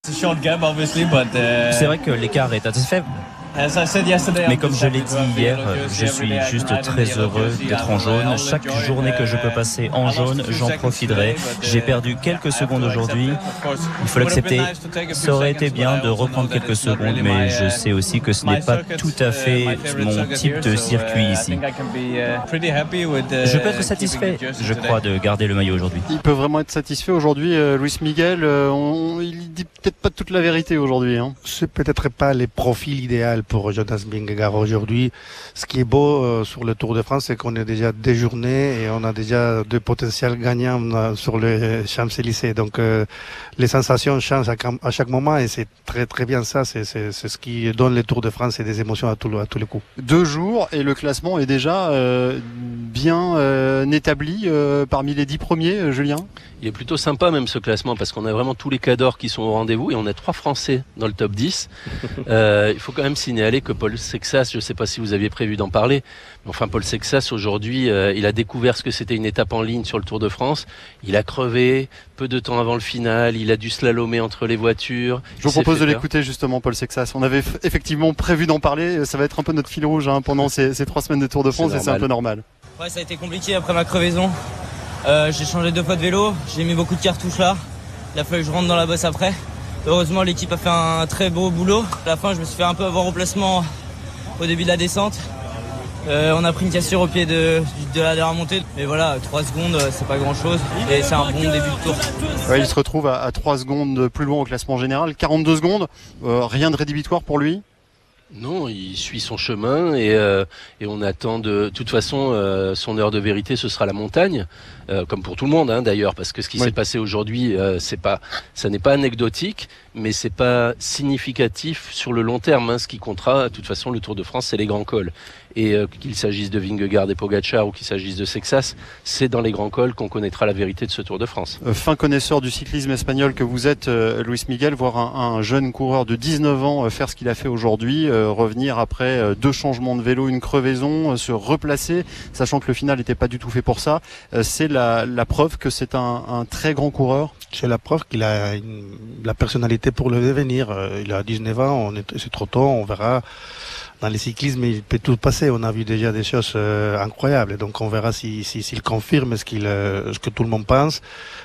C'est vrai que l'écart est assez faible. Mais comme je l'ai dit hier, je suis juste très heureux d'être en jaune. Chaque journée que je peux passer en jaune, j'en profiterai. J'ai perdu quelques secondes aujourd'hui. Il faut l'accepter. Ça aurait été bien de reprendre quelques secondes, mais je sais aussi que ce n'est pas tout à fait mon type de circuit ici. Je peux être satisfait, je crois, de garder le maillot aujourd'hui. Il peut vraiment être satisfait aujourd'hui, Luis Miguel. Il dit peut-être pas toute la vérité aujourd'hui. C'est peut-être pas le profil idéal pour Jonas Vingegaard aujourd'hui. Ce qui est beau sur le Tour de France, c'est qu'on est déjà deux journées et on a déjà deux potentiels gagnants sur les Champs-Élysées. Donc les sensations changent à chaque moment et c'est très très bien ça. C'est ce qui donne le Tour de France et des émotions à tous les coups. 2 jours et le classement est déjà bien établi parmi les 10 premiers, Julien. Il est plutôt sympa même ce classement parce qu'on a vraiment tous les cadors qui sont au rendez-vous et on a 3 Français dans le top 10. Il faut quand même signaler que Paul Sexas, je ne sais pas si vous aviez prévu d'en parler, mais enfin Paul Sexas aujourd'hui, il a découvert ce que c'était une étape en ligne sur le Tour de France. Il a crevé peu de temps avant le final, il a dû slalomer entre les voitures. Je vous propose de l'écouter justement, Paul Sexas. On avait effectivement prévu d'en parler, ça va être un peu notre fil rouge pendant ces 3 semaines de Tour de France et c'est un peu normal. Ouais, ça a été compliqué après ma crevaison. J'ai changé 2 fois de vélo, j'ai mis beaucoup de cartouches là. Il a fallu que je rentre dans la bosse après. Heureusement, l'équipe a fait un très beau boulot. À la fin, je me suis fait un peu avoir au placement au début de la descente. On a pris une cassure au pied de la dernière montée. Mais voilà, 3 secondes, c'est pas grand chose. Et c'est un bon début de tour. Ouais, il se retrouve à 3 secondes plus loin au classement général. 42 secondes, rien de rédhibitoire pour lui. Non, il suit son chemin et on attend de toute façon son heure de vérité, ce sera la montagne, comme pour tout le monde d'ailleurs, parce que ce qui s'est passé aujourd'hui, ça n'est pas anecdotique, mais c'est pas significatif sur le long terme. Ce qui comptera, de toute façon, le Tour de France, c'est les grands cols. Et qu'il s'agisse de Vingegaard et Pogačar ou qu'il s'agisse de Sexas, c'est dans les grands cols qu'on connaîtra la vérité de ce Tour de France. Fin connaisseur du cyclisme espagnol que vous êtes, Luis Miguel, voir un jeune coureur de 19 ans faire ce qu'il a fait aujourd'hui, revenir après 2 changements de vélo, une crevaison, se replacer, sachant que le final n'était pas du tout fait pour ça, c'est la preuve que c'est un très grand coureur. C'est la preuve qu'il a la personnalité pour le devenir. Il a 19 ans, c'est trop tôt, on verra. Dans le cyclisme, il peut tout passer. On a vu déjà des choses incroyables. Donc, on verra s'il confirme ce que tout le monde pense.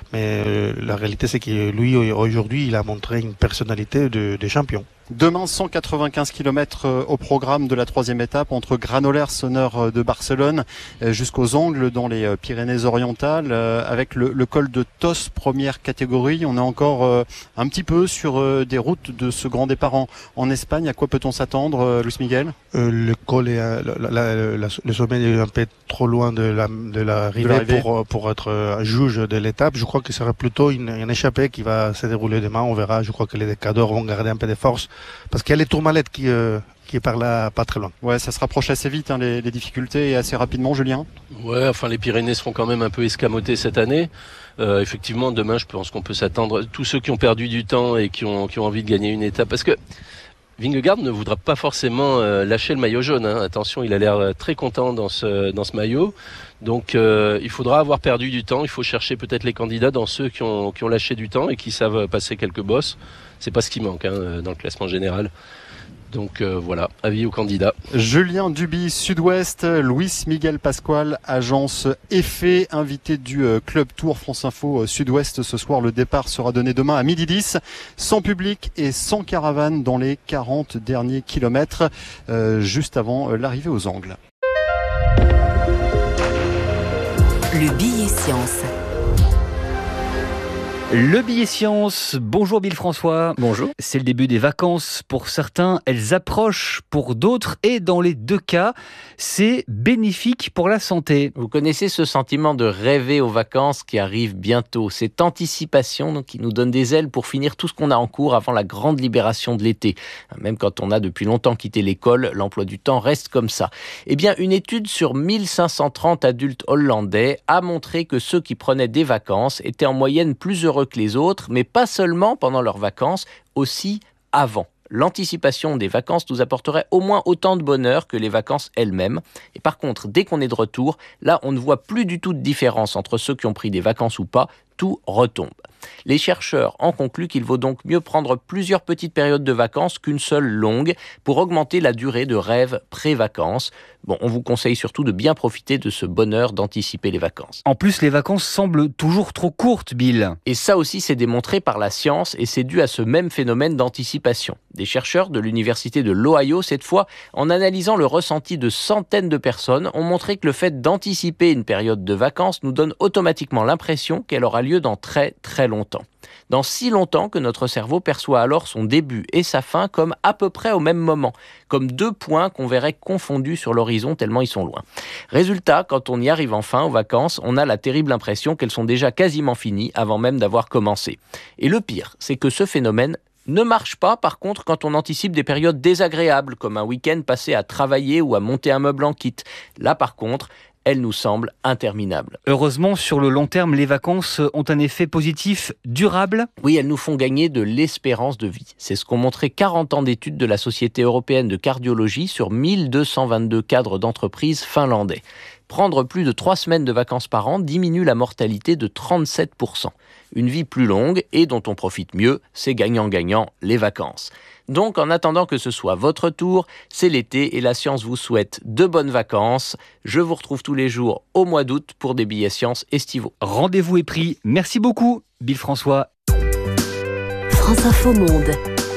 Mais la réalité, c'est que lui, aujourd'hui, il a montré une personnalité de champion. Demain, 195 km au programme de la 3e étape entre Granollers, au nord de Barcelone, jusqu'aux Angles dans les Pyrénées-Orientales, avec le col de Tos, première catégorie. On est encore un petit peu sur des routes de ce grand départ en Espagne. À quoi peut-on s'attendre, Luis Miguel ? Le col est le sommet est un peu trop loin de l'arrivée pour être juge de l'étape. Je crois que ce sera plutôt une échappée qui va se dérouler demain. On verra. Je crois que les cadors vont garder un peu de force. Parce qu'il y a les Tourmalette qui est par là, pas très loin. Ouais, ça se rapproche assez vite, les difficultés, et assez rapidement, Julien. Ouais, enfin les Pyrénées seront quand même un peu escamotées cette année. Effectivement, demain, je pense qu'on peut s'attendre. Tous ceux qui ont perdu du temps et qui ont envie de gagner une étape, parce que Vingegaard ne voudra pas forcément lâcher le maillot jaune. Attention, il a l'air très content dans ce maillot. Donc il faudra avoir perdu du temps. Il faut chercher peut-être les candidats dans ceux qui ont lâché du temps et qui savent passer quelques bosses. C'est pas ce qui manque dans le classement général. Donc voilà, avis aux candidats. Julien Duby, Sud-Ouest, Luis Miguel Pascual, agence Effet, invité du Club Tour France Info Sud-Ouest. Ce soir, le départ sera donné demain à 12h10, sans public et sans caravane dans les 40 derniers kilomètres, juste avant l'arrivée aux Angles. Le billet science. Le billet science, bonjour Bill François. Bonjour. C'est le début des vacances. Pour certains, elles approchent. Pour d'autres, et dans les 2 cas, c'est bénéfique pour la santé. Vous connaissez ce sentiment de rêver aux vacances qui arrivent bientôt. Cette anticipation donc, qui nous donne des ailes pour finir tout ce qu'on a en cours avant la grande libération de l'été. Même quand on a depuis longtemps quitté l'école, l'emploi du temps reste comme ça. Eh bien, une étude sur 1530 adultes hollandais a montré que ceux qui prenaient des vacances étaient en moyenne plus heureux que les autres, mais pas seulement pendant leurs vacances, aussi avant. L'anticipation des vacances nous apporterait au moins autant de bonheur que les vacances elles-mêmes. Et par contre, dès qu'on est de retour, là, on ne voit plus du tout de différence entre ceux qui ont pris des vacances ou pas. Tout retombe. Les chercheurs en concluent qu'il vaut donc mieux prendre plusieurs petites périodes de vacances qu'une seule longue pour augmenter la durée de rêve pré-vacances. Bon, on vous conseille surtout de bien profiter de ce bonheur d'anticiper les vacances. En plus, les vacances semblent toujours trop courtes, Bill. Et ça aussi, c'est démontré par la science et c'est dû à ce même phénomène d'anticipation. Des chercheurs de l'université de l'Ohio, cette fois, en analysant le ressenti de centaines de personnes, ont montré que le fait d'anticiper une période de vacances nous donne automatiquement l'impression qu'elle aura lieu dans très très longtemps. Dans si longtemps que notre cerveau perçoit alors son début et sa fin comme à peu près au même moment, comme deux points qu'on verrait confondus sur l'horizon tellement ils sont loin. Résultat, quand on y arrive enfin aux vacances, on a la terrible impression qu'elles sont déjà quasiment finies avant même d'avoir commencé. Et le pire, c'est que ce phénomène ne marche pas par contre quand on anticipe des périodes désagréables comme un week-end passé à travailler ou à monter un meuble en kit. Là par contre, elle nous semble interminable. Heureusement, sur le long terme, les vacances ont un effet positif durable. Oui, elles nous font gagner de l'espérance de vie. C'est ce qu'ont montré 40 ans d'études de la Société européenne de cardiologie sur 1222 cadres d'entreprises finlandais. Prendre plus de 3 semaines de vacances par an diminue la mortalité de 37%. Une vie plus longue et dont on profite mieux, c'est gagnant-gagnant, les vacances. Donc, en attendant que ce soit votre tour, c'est l'été et la science vous souhaite de bonnes vacances. Je vous retrouve tous les jours au mois d'août pour des billets sciences estivaux. Rendez-vous est pris. Merci beaucoup, Bill François. France Info Monde.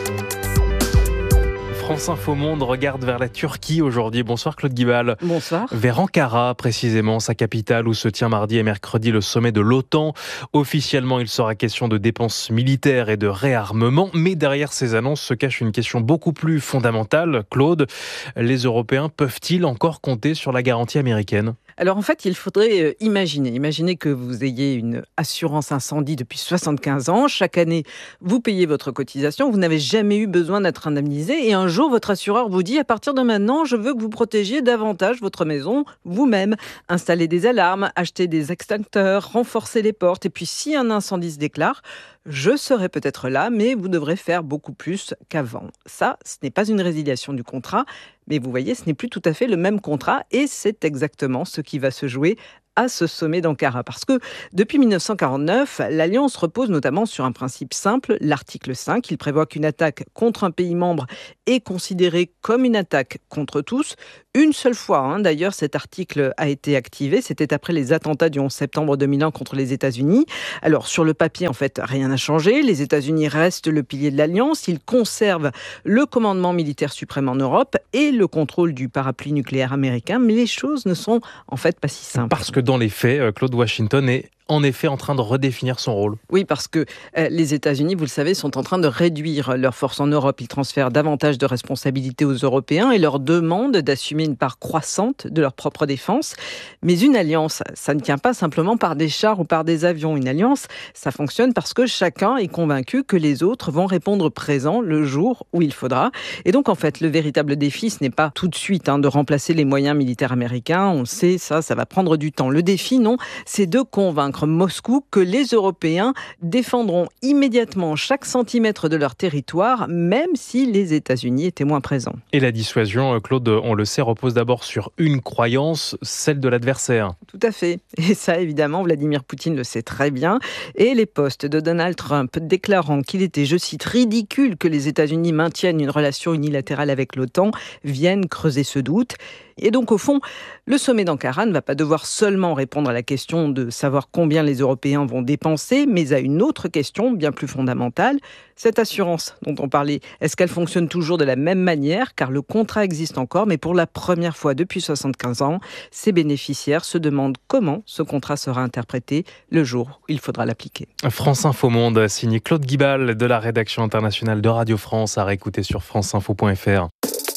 France Info Monde regarde vers la Turquie aujourd'hui. Bonsoir Claude Guibal. Bonsoir. Vers Ankara, précisément, sa capitale, où se tient mardi et mercredi le sommet de l'OTAN. Officiellement, il sera question de dépenses militaires et de réarmement. Mais derrière ces annonces se cache une question beaucoup plus fondamentale. Claude, les Européens peuvent-ils encore compter sur la garantie américaine ? Alors en fait, il faudrait imaginer que vous ayez une assurance incendie depuis 75 ans. Chaque année, vous payez votre cotisation. Vous n'avez jamais eu besoin d'être indemnisé. Et un jour, votre assureur vous dit, à partir de maintenant, je veux que vous protégiez davantage votre maison vous-même. Installez des alarmes, achetez des extincteurs, renforcez les portes. Et puis si un incendie se déclare, je serai peut-être là, mais vous devrez faire beaucoup plus qu'avant. Ça, ce n'est pas une résiliation du contrat, mais vous voyez, ce n'est plus tout à fait le même contrat et c'est exactement ce qui va se jouer à ce sommet d'Ankara. Parce que depuis 1949, l'Alliance repose notamment sur un principe simple, l'article 5. Il prévoit qu'une attaque contre un pays membre est considérée comme une attaque contre tous. Une seule fois, d'ailleurs, cet article a été activé. C'était après les attentats du 11 septembre 2001 contre les États-Unis. Alors, sur le papier, en fait, rien n'a changé. Les États-Unis restent le pilier de l'Alliance. Ils conservent le commandement militaire suprême en Europe et le contrôle du parapluie nucléaire américain. Mais les choses ne sont en fait pas si simples. Parce que dans les faits, Claude, Washington est en effet en train de redéfinir son rôle. Oui, parce que les États-Unis, vous le savez, sont en train de réduire leurs forces en Europe. Ils transfèrent davantage de responsabilités aux Européens et leur demandent d'assumer une part croissante de leur propre défense. Mais une alliance, ça ne tient pas simplement par des chars ou par des avions. Une alliance, ça fonctionne parce que chacun est convaincu que les autres vont répondre présent le jour où il faudra. Et donc, en fait, le véritable défi, ce n'est pas tout de suite de remplacer les moyens militaires américains. On le sait, ça va prendre du temps. Le défi, non, c'est de convaincre Moscou que les Européens défendront immédiatement chaque centimètre de leur territoire, même si les États-Unis étaient moins présents. Et la dissuasion, Claude, on le sait, repose d'abord sur une croyance, celle de l'adversaire. Tout à fait. Et ça, évidemment, Vladimir Poutine le sait très bien. Et les posts de Donald Trump déclarant qu'il était, je cite, ridicule que les États-Unis maintiennent une relation unilatérale avec l'OTAN viennent creuser ce doute. Et donc, au fond, le sommet d'Ankara ne va pas devoir seulement répondre à la question de savoir combien les Européens vont dépenser, mais à une autre question bien plus fondamentale. Cette assurance dont on parlait, est-ce qu'elle fonctionne toujours de la même manière ? Car le contrat existe encore, mais pour la première fois depuis 75 ans, ses bénéficiaires se demandent comment ce contrat sera interprété le jour où il faudra l'appliquer. France Info Monde, signé Claude Guibal de la rédaction internationale de Radio France, à réécouter sur franceinfo.fr.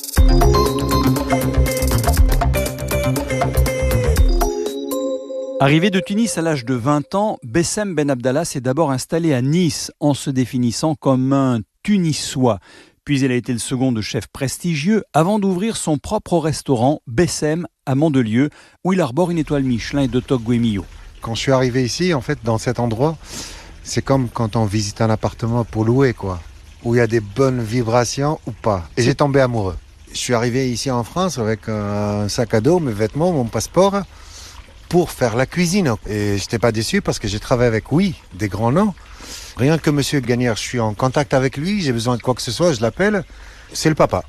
Arrivé de Tunis à l'âge de 20 ans, Bessem Ben Abdallah s'est d'abord installé à Nice en se définissant comme un Tunisois. Puis il a été le second de chefs prestigieux avant d'ouvrir son propre restaurant Bessem à Mandelieu où il arbore une étoile Michelin et deux toques Guémillot. Quand je suis arrivé ici, en fait, dans cet endroit, c'est comme quand on visite un appartement pour louer, quoi. Où il y a des bonnes vibrations ou pas. Et j'ai tombé amoureux. Je suis arrivé ici en France avec un sac à dos, mes vêtements, mon passeport. pour faire la cuisine. Et j'étais pas déçu parce que j'ai travaillé avec, des grands noms. Rien que Monsieur Gagnère, je suis en contact avec lui, j'ai besoin de quoi que ce soit, je l'appelle, c'est le papa.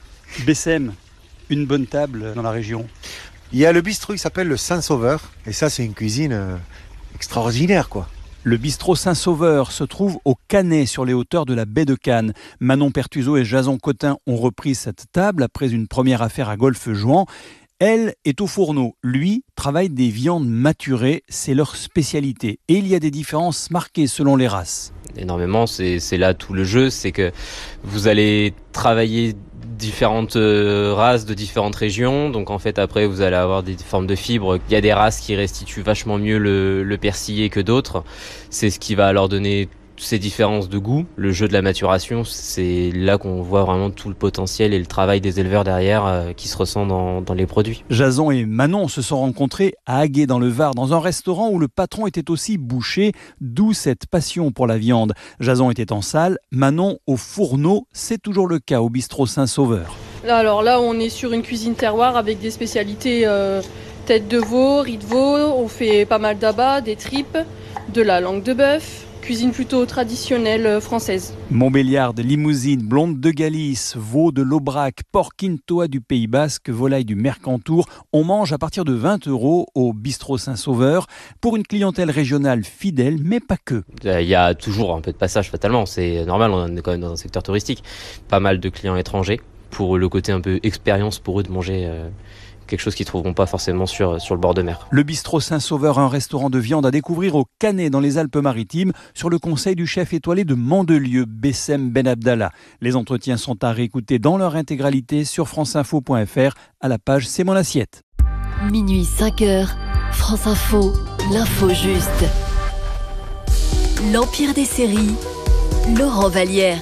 Bessem, une bonne table dans la région. Il y a le bistrot, il s'appelle le Saint-Sauveur, et ça c'est une cuisine extraordinaire quoi. Le bistrot Saint-Sauveur se trouve au Canet, sur les hauteurs de la baie de Cannes. Manon Pertuseau et Jason Cotin ont repris cette table après une première affaire à Golfe-Juan. Elle est au fourneau. Lui travaille des viandes maturées, c'est leur spécialité. Et il y a des différences marquées selon les races. Énormément, c'est là tout le jeu, c'est que vous allez travailler différentes races de différentes régions, donc en fait après vous allez avoir des formes de fibres. Il y a des races qui restituent vachement mieux le persillé que d'autres, c'est ce qui va leur donner ces différences de goût. Le jeu de la maturation, c'est là qu'on voit vraiment tout le potentiel et le travail des éleveurs derrière qui se ressent dans les produits. Jason et Manon se sont rencontrés à Aguet dans le Var, dans un restaurant où le patron était aussi boucher, d'où cette passion pour la viande. Jason était en salle, Manon au fourneau, c'est toujours le cas au bistrot Saint-Sauveur. Alors là, on est sur une cuisine terroir avec des spécialités tête de veau, riz de veau, on fait pas mal d'abats, des tripes, de la langue de bœuf. Cuisine plutôt traditionnelle française. Montbéliarde, limousine, blonde de Galice, veau de l'Aubrac, porc quintois du Pays Basque, volaille du Mercantour. On mange à partir de 20 € au bistrot Saint-Sauveur pour une clientèle régionale fidèle, mais pas que. Il y a toujours un peu de passage fatalement, c'est normal, on est quand même dans un secteur touristique. Pas mal de clients étrangers pour le côté un peu expérience pour eux de manger quelque chose qu'ils ne trouveront pas forcément sur le bord de mer. Le bistrot Saint-Sauveur, un restaurant de viande à découvrir au Canet dans les Alpes-Maritimes, sur le conseil du chef étoilé de Mandelieu, Bessem Benabdallah. Les entretiens sont à réécouter dans leur intégralité sur franceinfo.fr à la page C'est mon assiette. Minuit 5h, France Info, l'info juste. L'Empire des séries, Laurent Vallière.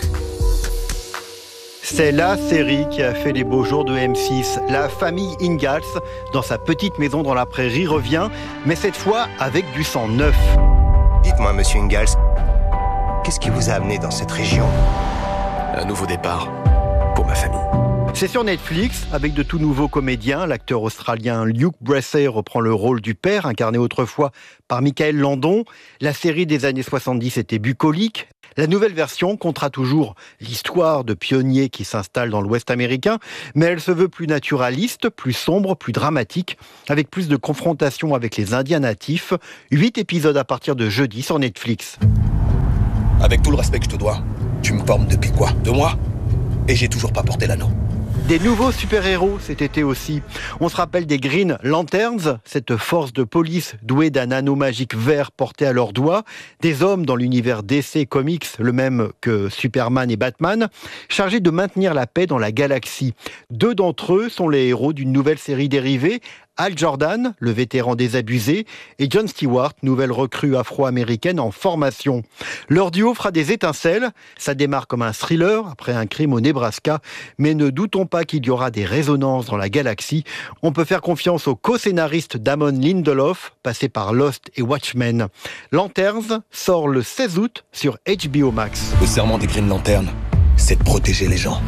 C'est la série qui a fait les beaux jours de M6. La famille Ingalls, dans sa petite maison dans la prairie, revient, mais cette fois avec du sang neuf. Dites-moi, monsieur Ingalls, qu'est-ce qui vous a amené dans cette région ? Un nouveau départ pour ma famille. C'est sur Netflix, avec de tout nouveaux comédiens. L'acteur australien Luke Bracey reprend le rôle du père, incarné autrefois par Michael Landon. La série des années 70 était bucolique. La nouvelle version comptera toujours l'histoire de pionniers qui s'installent dans l'Ouest américain, mais elle se veut plus naturaliste, plus sombre, plus dramatique, avec plus de confrontations avec les Indiens natifs. 8 épisodes à partir de jeudi sur Netflix. Avec tout le respect que je te dois, tu me formes depuis quoi ? 2 mois ? Et j'ai toujours pas porté l'anneau. Des nouveaux super-héros cet été aussi. On se rappelle des Green Lanterns, cette force de police douée d'un anneau magique vert porté à leurs doigts. Des hommes dans l'univers DC Comics, le même que Superman et Batman, chargés de maintenir la paix dans la galaxie. 2 d'entre eux sont les héros d'une nouvelle série dérivée. Hal Jordan, le vétéran désabusé, et John Stewart, nouvelle recrue afro-américaine en formation. Leur duo fera des étincelles. Ça démarre comme un thriller après un crime au Nebraska, mais ne doutons pas qu'il y aura des résonances dans la galaxie. On peut faire confiance au co-scénariste Damon Lindelof, passé par Lost et Watchmen. Lanterns sort le 16 août sur HBO Max. Le serment des Green Lanterns, c'est de protéger les gens.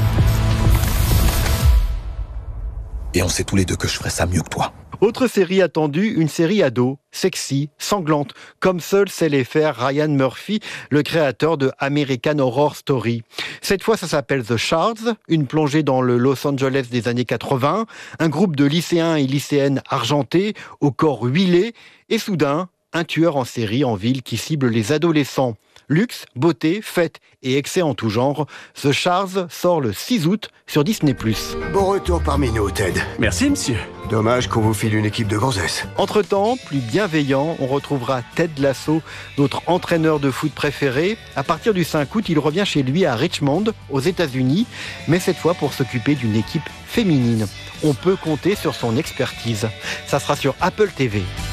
Et on sait tous les deux que je ferais ça mieux que toi. Autre série attendue, une série ado, sexy, sanglante, comme seul sait les faire Ryan Murphy, le créateur de American Horror Story. Cette fois, ça s'appelle The Shards, une plongée dans le Los Angeles des années 80, un groupe de lycéens et lycéennes argentés, au corps huilé, et soudain, un tueur en série en ville qui cible les adolescents. Luxe, beauté, fête et excès en tout genre, The Shards sort le 6 août sur Disney+. Bon retour parmi nous, Ted. Merci, monsieur. Dommage qu'on vous file une équipe de gonzesses. Entre-temps, plus bienveillant, on retrouvera Ted Lasso, notre entraîneur de foot préféré. À partir du 5 août, il revient chez lui à Richmond, aux États-Unis, mais cette fois pour s'occuper d'une équipe féminine. On peut compter sur son expertise. Ça sera sur Apple TV.